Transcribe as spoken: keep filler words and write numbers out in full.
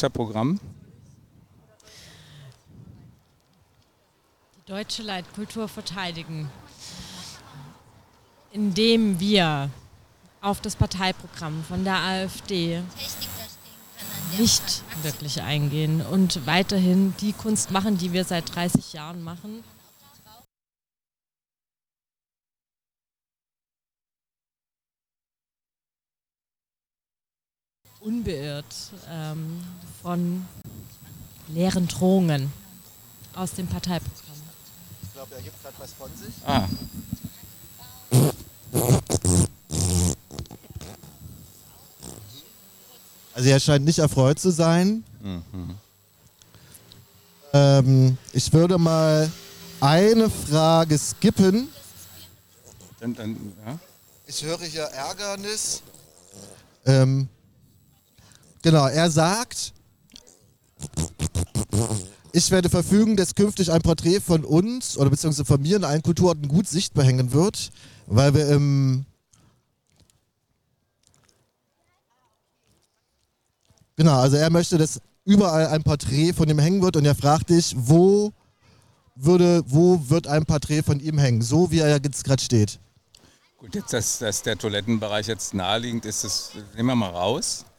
Programm? Die deutsche Leitkultur verteidigen, indem wir auf das Parteiprogramm von der AfD nicht wirklich eingehen und weiterhin die Kunst machen, die wir seit dreißig Jahren machen. Unbeirrt ähm, von leeren Drohungen aus dem Parteiprogramm. Ich glaube, er gibt gerade was von sich. Ah. Also er scheint nicht erfreut zu sein. Mhm. Ähm, ich würde mal eine Frage skippen. Dann, dann, ja. Ich höre hier Ärgernis. Ähm, genau, er sagt, ich werde verfügen, dass künftig ein Porträt von uns oder beziehungsweise von mir in allen Kulturorten gut sichtbar hängen wird, weil wir im Genau, also er möchte, dass überall ein Porträt von ihm hängen wird und er fragt dich, wo würde, wo wird ein Porträt von ihm hängen, so wie er jetzt gerade steht. Gut, jetzt, dass, dass der Toilettenbereich jetzt naheliegend ist, das nehmen wir mal raus.